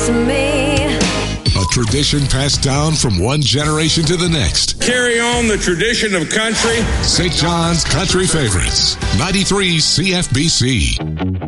to me. A tradition passed down from one generation to the next. Carry on the tradition of country. St. John's Country Favorites, 93 CFBC.